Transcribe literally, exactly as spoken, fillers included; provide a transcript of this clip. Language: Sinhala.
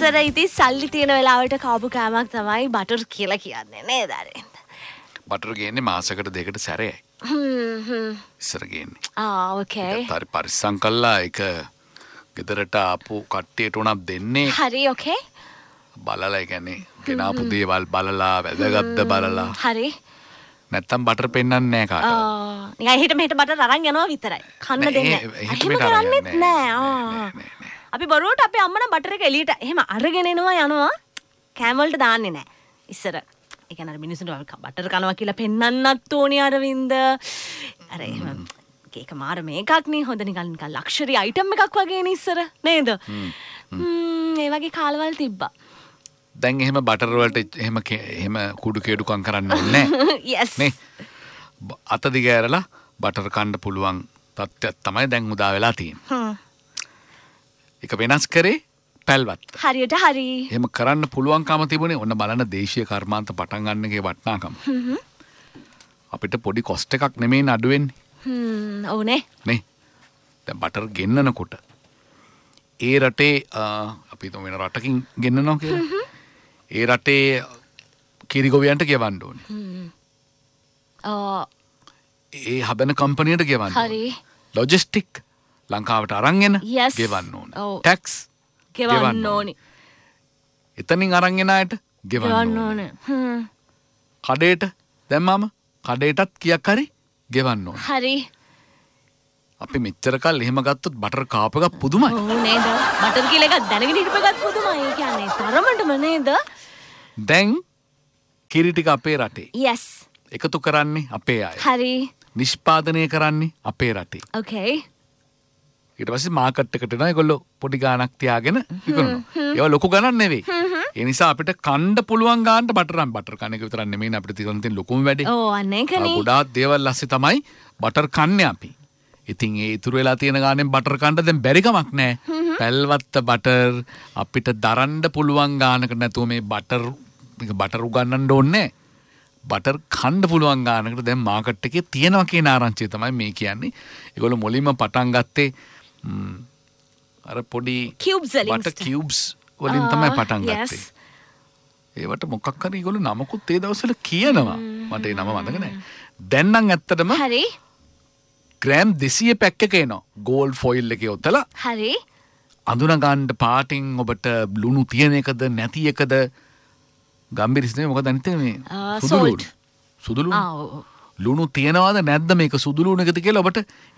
ඉස්සර ඉතින් සල්ලි තියෙන වෙලාවට කාපු කෑමක් තමයි බටර් කියලා කියන්නේ නේද අරින්ද? බටර් ගේන්නේ මාසයකට දෙකට සැරේයි. හ්ම් හ්ම්. ඉස්සර ගේන්නේ. ආ ඕකේ. හරි පරිස්සම් කළා ඒක ගෙදරට ආපු කට්ටියට උනක් දෙන්නේ. හරි ඕකේ. බලලා ඒ කියන්නේ ගෙනාපු දේවල් බලලා වැදගත්ද බලලා. හරි. නැත්තම් බටර් පෙන්නන්නේ නැහැ කාටවත්. ආ නිකන් හිට මෙහෙට බටර් අරන් යනවා විතරයි. කන්න දෙන්නේ නැහැ. එහෙම කරන්නේත් නැහැ. අපි බොරුවට අපේ අම්මා නම් බටර් එක එළියට එහෙම අරගෙන එනවා යනවා. කෑම වලට දාන්නේ නැහැ. ඉස්සර ඒ කියන්නේ අර මිනිස්සුන්ට බටර් කනවා කියලා පෙන්නන්නත් ඕනේ අරවින්ද. අර එහෙම ඒක මාර මේකක් නේ හොඳ නිකන් නිකන් ලක්ෂරි අයිටම් එකක් වගේ නේ ඉස්සර නේද? හ්ම් ඒ වගේ කාලවල තිබ්බා. දැන් එහෙම බටර් වලට එහෙම එහෙම කුඩු කේඩුකම් කරන්න ඕනේ නැහැ. yes. නේ අත දිග ඇරලා බටර් කන්න පුළුවන් තත්ත්වයක් තමයි දැන් උදා වෙලා තියෙන්නේ. හ්ම්. ඒක වෙනස් කරේ පැල්වත්. හරියට හරි. එහෙම කරන්න පුළුවන්කම තිබුණේ ඔන්න බලන්න දේශීය කර්මාන්ත පටන් ගන්නගේ වටිනාකම. හ්ම්. අපිට පොඩි කොස්ට් එකක් නෙමෙයි නඩු වෙන්නේ. හ්ම් ඕනේ. නේ. දැන් බටර් ගෙන්නනකොට ඒ රටේ අපි හිතමු වෙන රටකින් ගෙන්නනවා කියලා. ඒ රටේ කිරි ගොවියන්ට ගෙවන්න ඕනේ. හ්ම්. ආ ඒ හදන කම්පැනියට ගෙවන්න. හරි. ලොජිස්ටික් ලංකාවට අරන් එන Yes. ගෙවන්න ඕනේ. ඔව්. ටැක්ස් ගෙවන්න ඕනේ. එතනින් අරන් එන අයට ගෙවන්න ගෙවන්න ඕනේ. ඕනේ. හ්ම්. කඩේට දැම්මම කඩේටත් කීයක් හරි ගෙවන්න ඕනේ. හරි. අපි මෙච්චර කල් එහෙම ගත්තොත් බටර් කාප එකක් පුදුමයි. ඔව් නේද? බටර් කියලා එකක් දැනගෙන හිටපෙකත් පුදුමයි. ඒ කියන්නේ තරමටම නේද? දැන් කිරි ටික අපේ රටේ. yes. එකතු කරන්නේ අපේ අය. හරි. නිෂ්පාදනය කරන්නේ අපේ රටේ. okay. ඊට පස්සේ මාකට් එකට එනවා ඒගොල්ලෝ පොඩි ගාණක් තියාගෙන විකුණනවා. ඒවා ලොකු ගණන් නෙවෙයි. ඒ නිසා අපිට කන්න පුළුවන් ගානට බටර් බටර් කන එක විතරක් නෙමෙයි අපිට තියෙන තියෙන ලොකුම වැඩේ. ඕ අන්න ඒකනේ. ගොඩාක් දේවල් ඇස්සේ තමයි බටර් කන්නේ අපි. ඉතින් ඒ ඉතුරු වෙලා තියෙන ගානෙන් බටර් කන්න දැන් බැරි කමක් නැහැ. පැල්වත්ත බටර් අපිට දරන්න පුළුවන් ගානකට නැතුව මේ බටර් මේක බටර් උගන්නන්න ඕනේ. බටර් කන්න පුළුවන් ගානකට දැන් මාකට් එකේ තියෙනවා කියන ආරංචිය තමයි මේ කියන්නේ. ඒගොල්ලෝ මුලින්ම පටන් ගත්තේ අර පොඩි cubes වලින් බටර් cubes වලින් තමයි පටන් ගත්තේ. ඒවට මොකක් හරි ඒගොල්ලෝ නමකුත් ඒ දවස්වල කියනවා. මට ඒ නම මතක නැහැ. දැන් නම් ඇත්තටම හරි. ග්‍රෑම් දෙසිය පැක් එක එනවා. ගෝල්ඩ් ෆොයිල් එකේ ඔතලා. හරි. අඳුන ගන්න පාටින් ඔබට ලුණු තියෙන එකද නැති එකද ගම්බිරිස් නෙමෙයි මොකද අනිත් මේ සුදු ලුණු. සුදු ලුණු. ලුණු තියනවාද නැද්ද මේක සුදු ලුණු එකද කියලා ඔබට